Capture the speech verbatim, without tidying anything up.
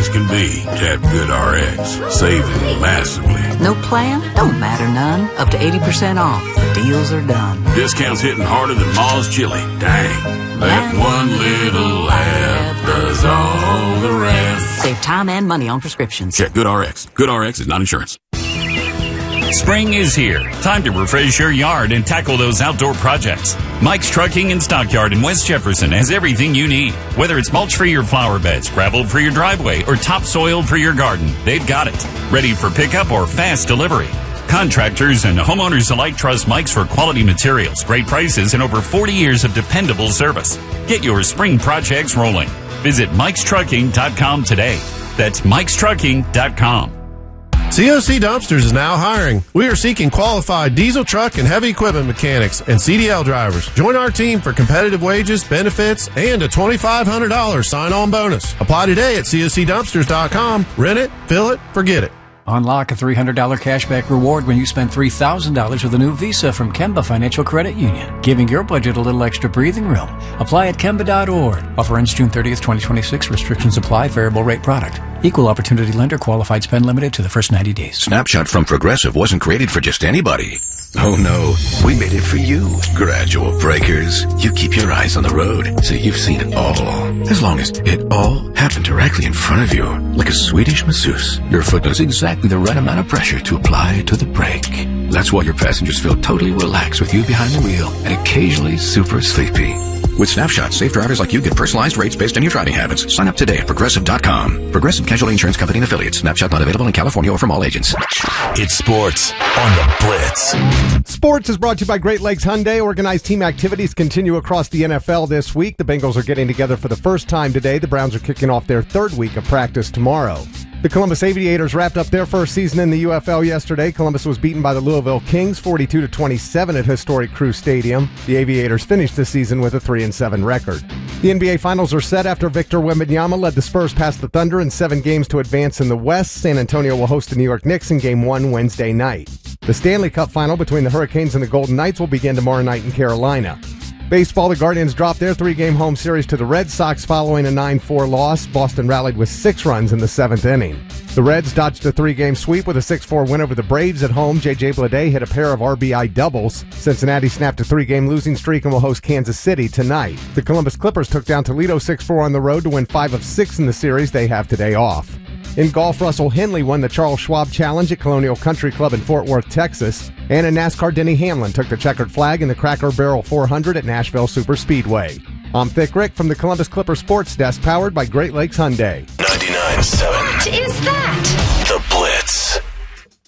as can be at GoodRx, saving massively. No plan? Don't matter none. Up to eighty percent off. The deals are done. Discounts hitting harder than Ma's chili. Dang. That one little app does all the rest. Save time and money on prescriptions. Check GoodRx. GoodRx is not insurance. Spring is here. Time to refresh your yard and tackle those outdoor projects. Mike's Trucking and Stockyard in West Jefferson has everything you need. Whether it's mulch for your flower beds, gravel for your driveway, or topsoil for your garden, they've got it. Ready for pickup or fast delivery. Contractors and homeowners alike trust Mike's for quality materials, great prices, and over forty years of dependable service. Get your spring projects rolling. Visit mikes trucking dot com today. That's mikes trucking dot com. C O C Dumpsters is now hiring. We are seeking qualified diesel truck and heavy equipment mechanics and C D L drivers. Join our team for competitive wages, benefits, and a twenty-five hundred dollars sign-on bonus. Apply today at C O C dumpsters dot com. Rent it, fill it, forget it. Unlock a three hundred dollars cashback reward when you spend three thousand dollars with a new Visa from Kemba Financial Credit Union, giving your budget a little extra breathing room. Apply at Kemba dot org. Offer ends June thirtieth, twenty twenty-six. Restrictions apply. Variable rate product. Equal opportunity lender. Qualified spend limited to the first ninety days. Snapshot from Progressive wasn't created for just anybody. Oh no, we made it for you. Gradual breakers. You keep your eyes on the road, so you've seen it all. As long as it all happened directly in front of you, like a Swedish masseuse, your foot does exactly the right amount of pressure to apply to the brake. That's why your passengers feel totally relaxed with you behind the wheel and occasionally super sleepy. With Snapshot, safe drivers like you get personalized rates based on your driving habits. Sign up today at Progressive dot com. Progressive Casualty Insurance Company and Affiliates. Snapshot not available in California or from all agents. It's sports on the Blitz. Sports is brought to you by Great Lakes Hyundai. Organized team activities continue across the N F L this week. The Bengals are getting together for the first time today. The Browns are kicking off their third week of practice tomorrow. The Columbus Aviators wrapped up their first season in the U F L yesterday. Columbus was beaten by the Louisville Kings forty-two to twenty-seven at historic Crew Stadium. The Aviators finished the season with a three and seven record. The N B A Finals are set after Victor Wembanyama led the Spurs past the Thunder in seven games to advance in the West. San Antonio will host the New York Knicks in Game one Wednesday night. The Stanley Cup final between the Hurricanes and the Golden Knights will begin tomorrow night in Carolina. Baseball, the Guardians dropped their three-game home series to the Red Sox following a nine four loss. Boston rallied with six runs in the seventh inning. The Reds dodged a three-game sweep with a six four win over the Braves at home. J J Bleday hit a pair of R B I doubles. Cincinnati snapped a three-game losing streak and will host Kansas City tonight. The Columbus Clippers took down Toledo six four on the road to win five of six in the series. They have today off. In golf, Russell Henley won the Charles Schwab Challenge at Colonial Country Club in Fort Worth, Texas. And in NASCAR, Denny Hamlin took the checkered flag in the Cracker Barrel four hundred at Nashville Superspeedway. I'm Thick Rick from the Columbus Clipper Sports Desk, powered by Great Lakes Hyundai. ninety-nine point seven Is that